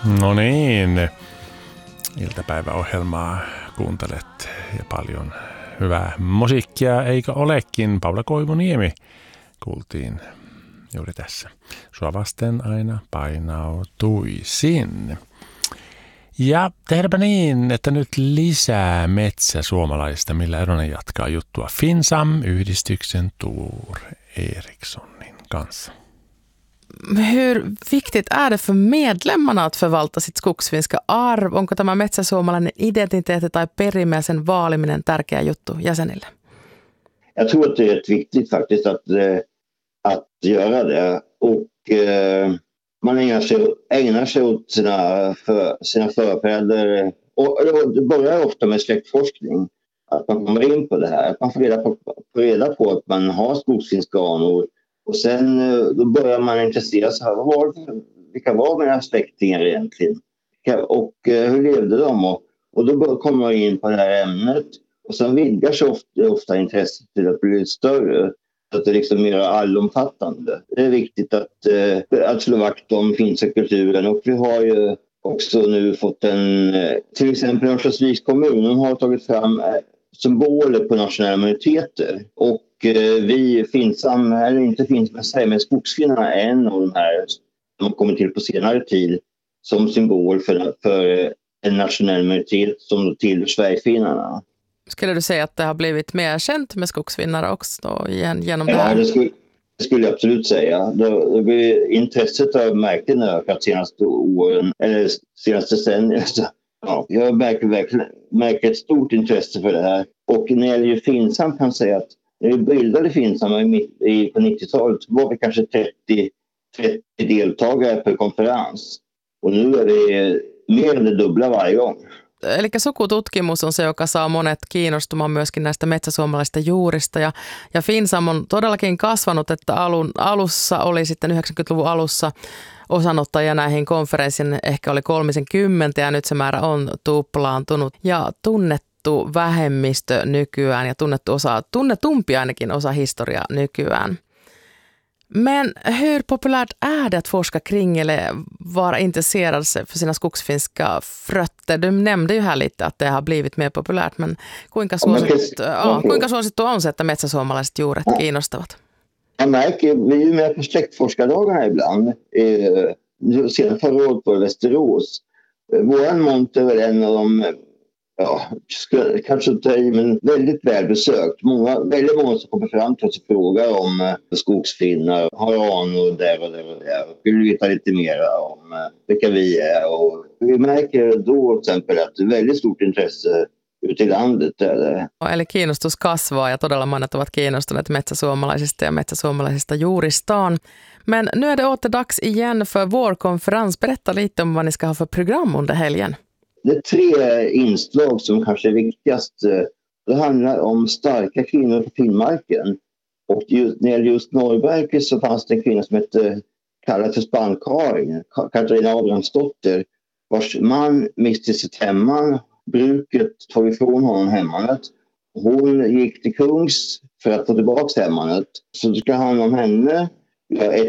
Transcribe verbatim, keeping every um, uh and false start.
No niin, iltapäiväohjelmaa kuuntelet ja paljon hyvää musiikkia, eikö olekin? Paula Koivuniemi kuultiin juuri tässä. Sua vasten aina painautuisin. Ja tehdäpä niin, että nyt lisää metsäsuomalaista, millä Eronen jatkaa juttua Finsam-yhdistyksen Tor Erikssonin kanssa. Hur viktigt är det för medlemmarna att förvalta sitt skogsfinska arv? Onko tämä metsäsuomalainen identiteetti tai perimä sen vaaliminen tärkeä juttu jäsenille? Jag tror att det är viktigt faktiskt att, att göra det. Och eh, man ägnar sig, ägnar sig åt sina, för, sina förfäder. Och det börjar ofta med släktforskning. Att man kommer in på det här. Att man får reda på, får reda på att man har skogsfinska anor. Och sen då börjar man intressera sig av vad, vilka var mina släktingar egentligen. Och eh, hur levde de? Och, och då kommer man in på det här ämnet. Och sen vidgar sig ofta, ofta intresset till att bli större. Så att det liksom är mer allomfattande. Det är viktigt att, eh, att slå vakt om finska kulturen. Och vi har ju också nu fått en, till exempel Örnsköldsviks kommun har tagit fram symboler på nationella minoriteter. Och vi Finsam, eller inte Finsam, men skogsfinnarna är en av de här som har kommit till på senare tid som symbol för, för en nationell minoritet som tillhör Sverigefinnarna. Skulle du säga att det har blivit mer känt med skogsfinnare också då, igen, genom det här? Ja, det skulle, det skulle jag absolut säga. Det, det, intresset har verkligen ökat senaste åren, eller senaste decennier. Ja, jag märker verkligen märker ett stort intresse för det här. Och när det gäller Finsam kan jag säga att när vi bildade Finsam på nittiotalet var vi kanske trettio, trettio deltagare per konferens. Och nu är det mer än det dubbla varje gång. Eli sukututkimus on se, joka saa monet kiinnostumaan myöskin näistä metsäsuomalaisista juurista. Ja, ja Finsam on todellakin kasvanut, että alun, alussa oli sitten yhdeksänkymmentäluvun alussa osanottajia näihin konferenssin ehkä oli kolmekymmentä ja nyt se määrä on tuplaantunut. Ja tunnettu vähemmistö nykyään ja tunnettu osa, tunnetumpi ainakin osa historiaa nykyään. Men hur populärt är det att forska kring eller vara intresserad för sina skogsfinska frötter? Du nämnde ju här lite att det har blivit mer populärt, men kuinka suosittu, ja, kuinka suosittu on se, että metsäsuomalaiset juuret kiinnostavat? Jag märker, vi är ju med på släktforskardagarna ibland. Sedan förra året på Västerås. Våran mont är väl en av de, ja, kanske inte, men väldigt välbesökt. Många, väldigt många som kommer fram till oss och frågar om skogsfinnar, har anor där och där och där. Vi vill veta lite mer om vilka vi är. Och vi märker då till exempel att det är väldigt stort intresse ute i landet. Eller? Eli kiinnostus kasvaa ja todella monet ovat kiinnostuneet metsäsuomalaisista ja metsäsuomalaisista juuristaan. Men nu är det åter dags igen för vår konferens. Berätta lite om vad ni ska ha för program under helgen. Det är tre inslag som kanske är viktigast. Det handlar om starka kvinnor på Finnmarken. Och just, när det gäller just Norrberget så fanns det en kvinna som hette, kallad för Spannkarin, Katarina Abrahamsdotter, vars man miste sitt hemman. Bruket tog ifrån honom hemmanet. Hon gick till kungs för att få tillbaka hemmanet. Så det ska handla om henne. Ett